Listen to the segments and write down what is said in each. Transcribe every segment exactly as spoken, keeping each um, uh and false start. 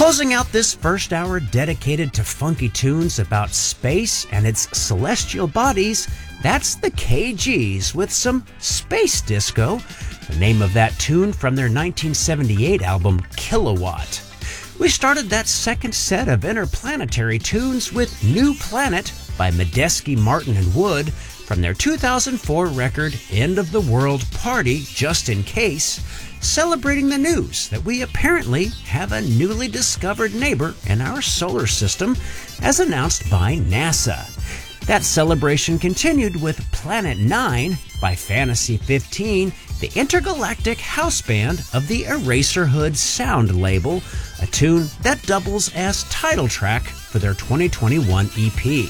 Closing out this first hour dedicated to funky tunes about space and its celestial bodies, that's the K Gs with some Space Disco, the name of that tune from their nineteen seventy-eight album Kilowatt. We started that second set of interplanetary tunes with New Planet by Medeski, Martin and Wood from their two thousand four record End of the World Party, Just in Case, celebrating the news that we apparently have a newly discovered neighbor in our solar system, as announced by NASA. That celebration continued with Planet Nine by Fantasy fifteen, the intergalactic house band of the Eraserhood sound label, a tune that doubles as title track for their twenty twenty-one E P.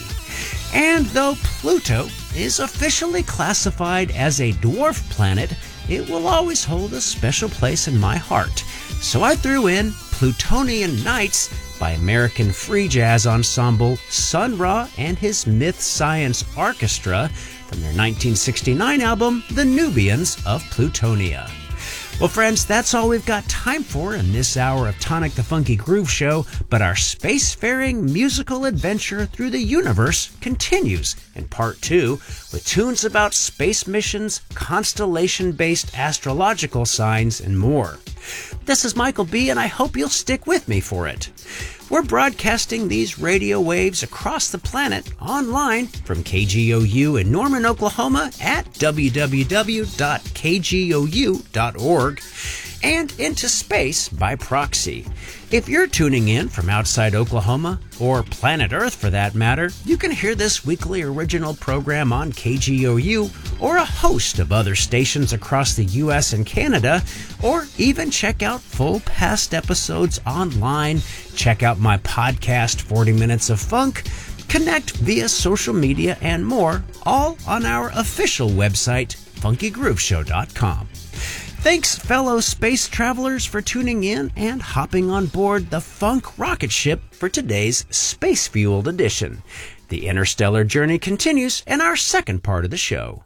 And though Pluto is officially classified as a dwarf planet, it will always hold a special place in my heart. So I threw in Plutonian Nights by American free jazz ensemble Sun Ra and his Myth Science Orchestra from their nineteen sixty-nine album The Nubians of Plutonia. Well, friends, that's all we've got time for in this hour of Tonic the Funky Groove Show, but our spacefaring musical adventure through the universe continues in part two with tunes about space missions, constellation-based astrological signs, and more. This is Michael B., and I hope you'll stick with me for it. We're broadcasting these radio waves across the planet online from K G O U in Norman, Oklahoma at w w w dot k g o u dot org and into space by proxy. If you're tuning in from outside Oklahoma, or planet Earth for that matter, you can hear this weekly original program on K G O U or a host of other stations across the U S and Canada, or even check out full past episodes online, check out my podcast, forty minutes of Funk, connect via social media and more, all on our official website, funky groove show dot com. Thanks, fellow space travelers, for tuning in and hopping on board the Funk rocket ship for today's space-fueled edition. The interstellar journey continues in our second part of the show.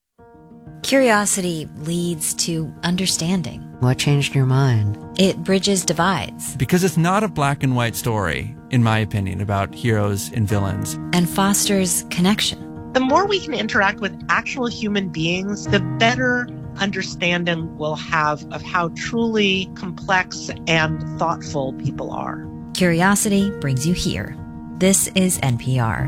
Curiosity leads to understanding. What changed your mind? It bridges divides. Because it's not a black and white story, in my opinion, about heroes and villains. And fosters connection. The more we can interact with actual human beings, the better understanding we'll have of how truly complex and thoughtful people are. Curiosity brings you here. This is N P R.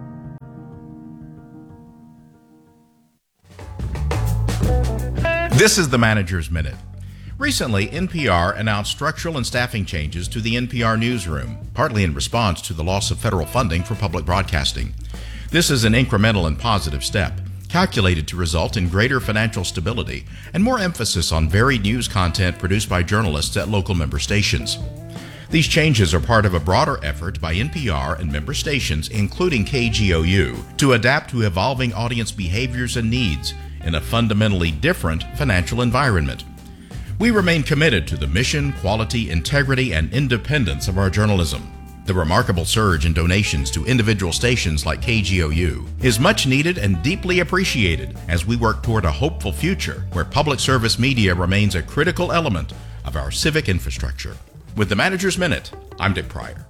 This is the Manager's Minute. Recently, N P R announced structural and staffing changes to the N P R newsroom, partly in response to the loss of federal funding for public broadcasting. This is an incremental and positive step, calculated to result in greater financial stability and more emphasis on varied news content produced by journalists at local member stations. These changes are part of a broader effort by N P R and member stations, including K G O U, to adapt to evolving audience behaviors and needs in a fundamentally different financial environment. We remain committed to the mission, quality, integrity, and independence of our journalism. The remarkable surge in donations to individual stations like K G O U is much needed and deeply appreciated as we work toward a hopeful future where public service media remains a critical element of our civic infrastructure. With the Manager's Minute, I'm Dick Pryor.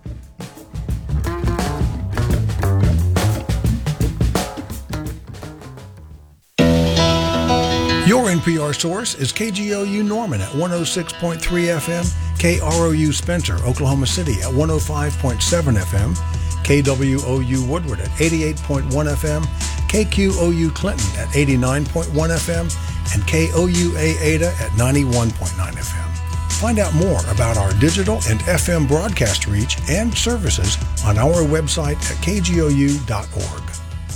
Your N P R source is K G O U Norman at one oh six point three F M, K R O U Spencer, Oklahoma City at one oh five point seven F M, K W O U Woodward at eighty-eight point one F M, K Q O U Clinton at eighty-nine point one F M, and K O U A Ada at ninety-one point nine F M. Find out more about our digital and F M broadcast reach and services on our website at k g o u dot org.